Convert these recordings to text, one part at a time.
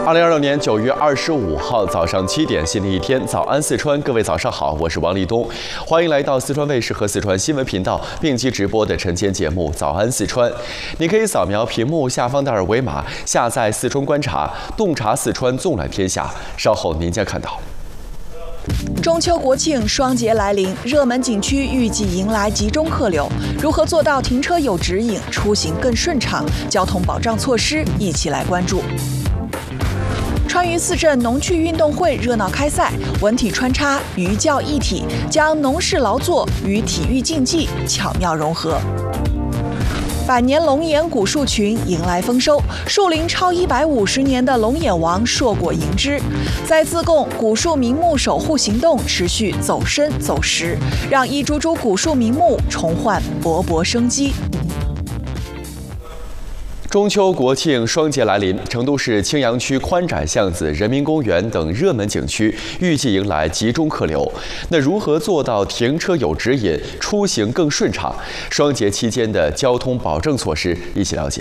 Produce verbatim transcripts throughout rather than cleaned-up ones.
二零二六年九月二十五号早上七点，新的一天，早安四川，各位早上好，我是王立东，欢迎来到四川卫视和四川新闻频道并机直播的晨间节目《早安四川》。你可以扫描屏幕下方的二维码，下载四川观察，洞察四川，纵览天下。稍后您将看到。 中秋国庆双节来临，热门景区预计迎来集中客流。如何做到停车有指引，出行更顺畅？交通保障措施一起来关注。川渝四镇农趣运动会热闹开赛，文体穿插，寓教一体，将农事劳作与体育竞技巧妙融合。 百年龙眼古树群迎来丰收，树龄超一百五十年的龙眼王硕果迎之。在自贡，古树名木守护行动持续走深走实，让一株株古树名木重焕勃勃生机。 中秋国庆双节来临，成都市青羊区宽窄巷子、人民公园等热门景区预计迎来集中客流。那如何做到停车有指引，出行更顺畅？双节期间的交通保证措施，一起了解。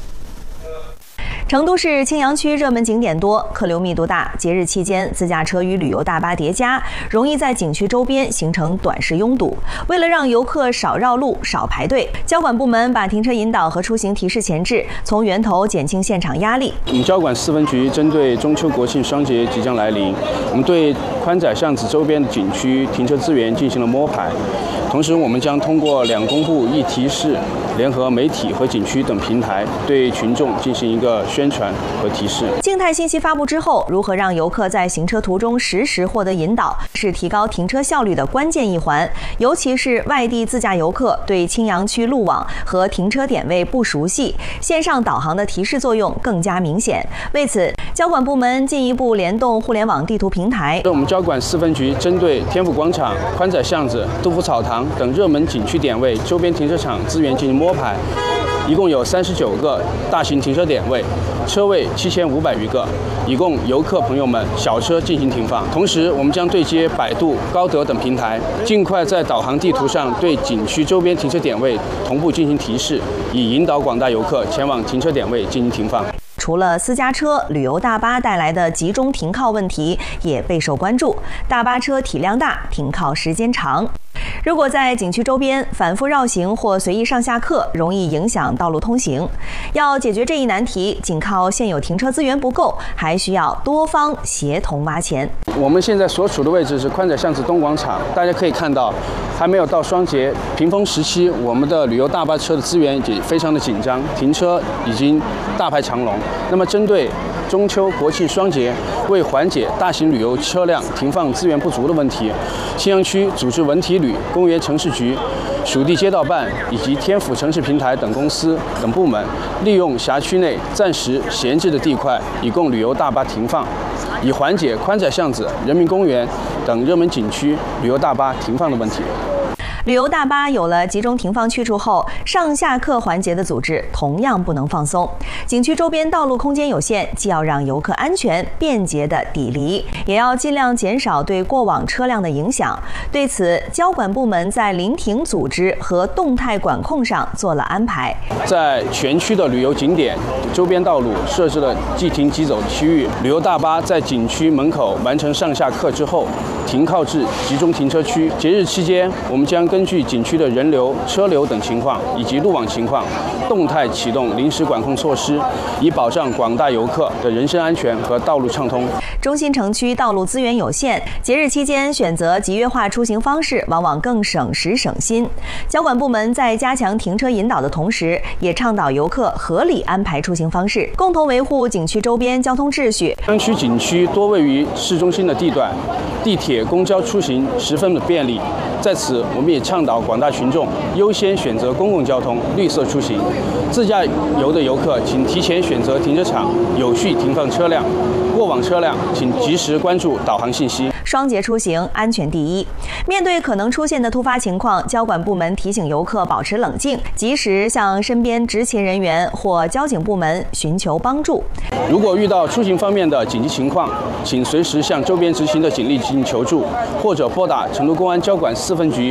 成都市青羊区热门景点多，客流密度大，节日期间自驾车与旅游大巴叠加，容易在景区周边形成短时拥堵。为了让游客少绕路、少排队，交管部门把停车引导和出行提示前置，从源头减轻现场压力。 我们交管四分局针对中秋国庆双节即将来临，我们对宽窄巷子周边的景区停车资源进行了摸排，同时我们将通过两公布一提示，联合媒体和景区等平台，对群众进行一个宣传和提示。 静态信息发布之后，如何让游客在行车途中实时获得引导，是提高停车效率的关键一环。尤其是外地自驾游客对青羊区路网和停车点位不熟悉，线上导航的提示作用更加明显。为此，交管部门进一步联动互联网地图平台。 我们交管四分局针对天府广场、宽窄巷子、杜甫草堂等热门景区点位周边停车场资源进行摸排。 一共有三十九个大型停车点位，车位七千五百余个，以供游客朋友们小车进行停放。同时，我们将对接百度、高德等平台，尽快在导航地图上对景区周边停车点位同步进行提示，以引导广大游客前往停车点位进行停放。 除了私家车、旅游大巴带来的集中停靠问题，也备受关注。大巴车体量大，停靠时间长。 如果在景区周边反复绕行或随意上下客，容易影响道路通行。要解决这一难题，仅靠现有停车资源不够，还需要多方协同挖潜。 我们现在所处的位置是宽窄巷子东广场，大家可以看到，还没有到双节平峰时期，我们的旅游大巴车的资源也非常的紧张，停车已经大排长龙。那么针对 中秋国庆双节，为缓解大型旅游车辆停放资源不足的问题，青羊区组织文体旅、公园城市局、属地街道办以及天府城市平台等公司等部门，利用辖区内暂时闲置的地块，以供旅游大巴停放，以缓解宽窄巷子、人民公园等热门景区旅游大巴停放的问题。 旅游大巴有了集中停放去处后，上下客环节的组织同样不能放松。景区周边道路空间有限，既要让游客安全便捷的抵离，也要尽量减少对过往车辆的影响。对此，交管部门在临停组织和动态管控上做了安排。 在全区的旅游景点周边道路设置了即停即走区域，旅游大巴在景区门口完成上下客之后，停靠至集中停车区。节日期间，我们将 根据景区的人流、车流等情况以及路网情况，动态启动临时管控措施，以保障广大游客的人身安全和道路畅通。 中心城区道路资源有限，节日期间选择集约化出行方式，往往更省时省心。交管部门在加强停车引导的同时，也倡导游客合理安排出行方式，共同维护景区周边交通秩序。 青羊区景区多位于市中心的地段，地铁、公交出行十分的便利。在此，我们也 倡导广大群众优先选择公共交通、绿色出行。自驾游的游客，请提前选择停车场，有序停放车辆。过往车辆，请及时关注导航信息。 双节出行，安全第一。面对可能出现的突发情况，交管部门提醒游客保持冷静，及时向身边执勤人员或交警部门寻求帮助。 如果遇到出行方面的紧急情况，请随时向周边执勤的警力进行求助，或者拨打成都公安交管四分局